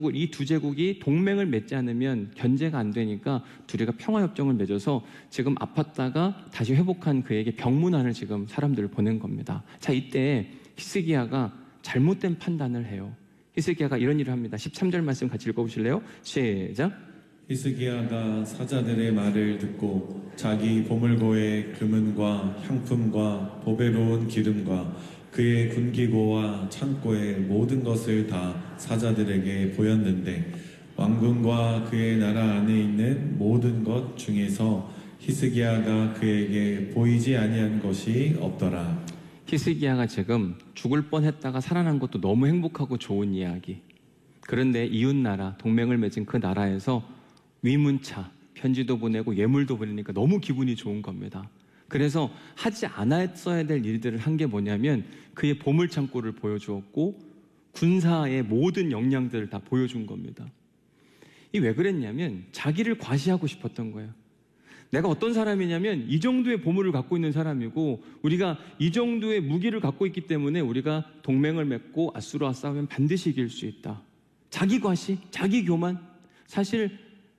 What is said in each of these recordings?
이 두 제국이 동맹을 맺지 않으면 견제가 안 되니까 둘이가 평화협정을 맺어서 지금 아팠다가 다시 회복한 그에게 병문안을 지금 사람들을 보낸 겁니다. 자, 이때 히스기야가 잘못된 판단을 해요. 히스기야가 이런 일을 합니다. 13절 말씀 같이 읽어보실래요? 시작. 히스기야가 사자들의 말을 듣고 자기 보물고의 금은과 향품과 보배로운 기름과 그의 군기고와 창고의 모든 것을 다 사자들에게 보였는데 왕궁과 그의 나라 안에 있는 모든 것 중에서 히스기야가 그에게 보이지 아니한 것이 없더라. 히스기야가 지금 죽을 뻔했다가 살아난 것도 너무 행복하고 좋은 이야기. 그런데 이웃나라, 동맹을 맺은 그 나라에서 위문차, 편지도 보내고 예물도 보내니까 너무 기분이 좋은 겁니다. 그래서 하지 않았어야 될 일들을 한 게 뭐냐면 그의 보물창고를 보여주었고 군사의 모든 역량들을 다 보여준 겁니다. 이 왜 그랬냐면 자기를 과시하고 싶었던 거예요. 내가 어떤 사람이냐면 이 정도의 보물을 갖고 있는 사람이고 우리가 이 정도의 무기를 갖고 있기 때문에 우리가 동맹을 맺고 아수르와 싸우면 반드시 이길 수 있다. 자기 과시, 자기 교만. 사실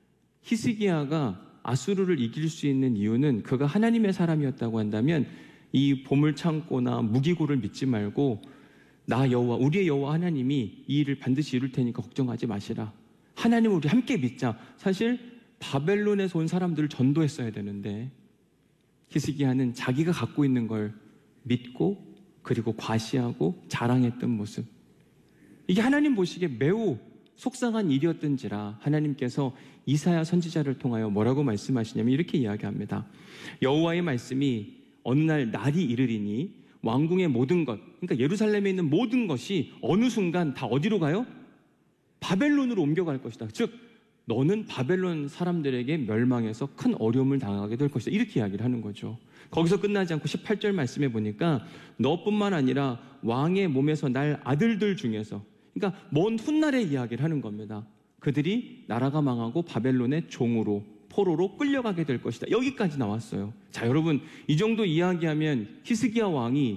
히스기야가 아수르를 이길 수 있는 이유는 그가 하나님의 사람이었다고 한다면 이 보물창고나 무기고를 믿지 말고 나 여호와, 우리의 여호와 하나님이 이 일을 반드시 이룰 테니까 걱정하지 마시라. 하나님을 우리 함께 믿자. 사실 바벨론에서 온 사람들을 전도했어야 되는데 히스기야는 자기가 갖고 있는 걸 믿고 그리고 과시하고 자랑했던 모습. 이게 하나님 보시기에 매우 속상한 일이었던지라 하나님께서 이사야 선지자를 통하여 뭐라고 말씀하시냐면 이렇게 이야기합니다. 여호와의 말씀이 어느 날 날이 이르리니 왕궁의 모든 것, 그러니까 예루살렘에 있는 모든 것이 어느 순간 다 어디로 가요? 바벨론으로 옮겨갈 것이다. 즉 너는 바벨론 사람들에게 멸망해서 큰 어려움을 당하게 될 것이다. 이렇게 이야기를 하는 거죠. 거기서 끝나지 않고 18절 말씀에 보니까 너뿐만 아니라 왕의 몸에서 날 아들들 중에서, 그러니까 먼 훗날의 이야기를 하는 겁니다. 그들이 나라가 망하고 바벨론의 종으로, 포로로 끌려가게 될 것이다. 여기까지 나왔어요. 자, 여러분, 이 정도 이야기하면 히스기야 왕이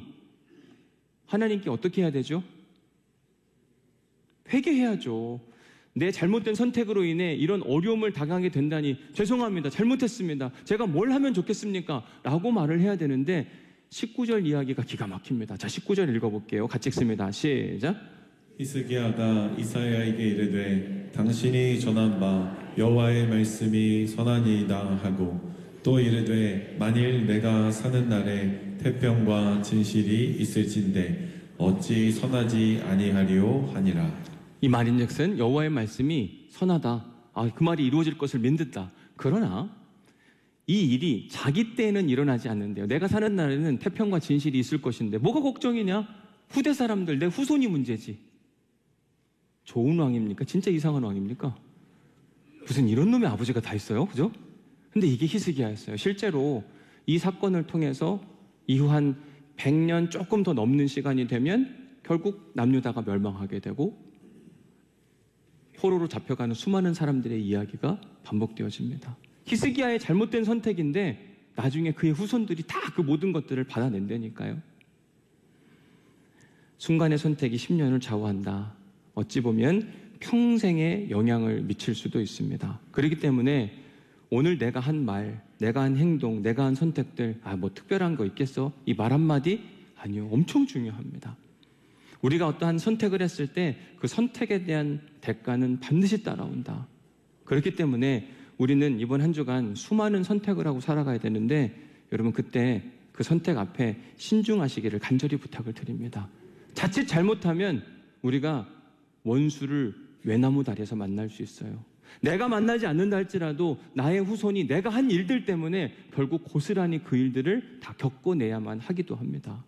하나님께 어떻게 해야 되죠? 회개해야죠. 내 잘못된 선택으로 인해 이런 어려움을 당하게 된다니 죄송합니다. 잘못했습니다. 제가 뭘 하면 좋겠습니까? 라고 말을 해야 되는데 19절 이야기가 기가 막힙니다. 자, 19절 읽어볼게요. 같이 읽습니다. 시작. 히스기야가 이사야에게 이르되 당신이 전한 바 여호와의 말씀이 선하니이다 하고 또 이르되 만일 내가 사는 날에 태평과 진실이 있을진데 어찌 선하지 아니하리오 하니라. 이 말인즉슨 여호와의 말씀이 선하다. 그 말이 이루어질 것을 믿는다. 그러나 이 일이 자기 때에는 일어나지 않는데요. 내가 사는 날에는 태평과 진실이 있을 것인데 뭐가 걱정이냐? 후대 사람들, 내 후손이 문제지. 좋은 왕입니까? 진짜 이상한 왕입니까? 무슨 이런 놈의 아버지가 다 있어요? 그죠? 근데 이게 히스기야였어요. 실제로 이 사건을 통해서 이후 한 100년 조금 더 넘는 시간이 되면 결국 남유다가 멸망하게 되고 포로로 잡혀가는 수많은 사람들의 이야기가 반복되어집니다. 히스기야의 잘못된 선택인데 나중에 그의 후손들이 다 그 모든 것들을 받아낸다니까요. 순간의 선택이 10년을 좌우한다. 어찌 보면 평생에 영향을 미칠 수도 있습니다. 그렇기 때문에 오늘 내가 한 말, 내가 한 행동, 내가 한 선택들, 뭐 특별한 거 있겠어? 이 말 한마디? 아니요. 엄청 중요합니다. 우리가 어떠한 선택을 했을 때 그 선택에 대한 대가는 반드시 따라온다. 그렇기 때문에 우리는 이번 한 주간 수많은 선택을 하고 살아가야 되는데 여러분 그때 그 선택 앞에 신중하시기를 간절히 부탁을 드립니다. 자칫 잘못하면 우리가 원수를 외나무 다리에서 만날 수 있어요. 내가 만나지 않는다 할지라도 나의 후손이 내가 한 일들 때문에 결국 고스란히 그 일들을 다 겪어내야만 하기도 합니다.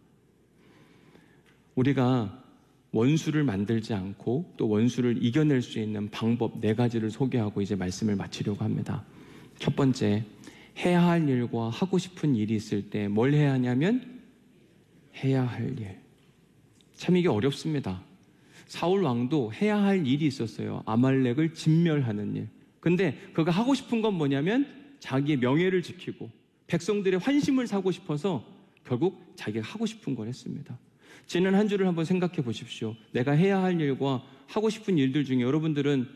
우리가 원수를 만들지 않고 또 원수를 이겨낼 수 있는 방법 4가지를 소개하고 이제 말씀을 마치려고 합니다. 첫 번째, 해야 할 일과 하고 싶은 일이 있을 때 뭘 해야 하냐면 해야 할 일. 참 이게 어렵습니다. 사울 왕도 해야 할 일이 있었어요. 아말렉을 진멸하는 일. 근데 그가 하고 싶은 건 뭐냐면 자기의 명예를 지키고 백성들의 환심을 사고 싶어서 결국 자기가 하고 싶은 걸 했습니다. 지난 한 주를 한번 생각해 보십시오. 내가 해야 할 일과 하고 싶은 일들 중에 여러분들은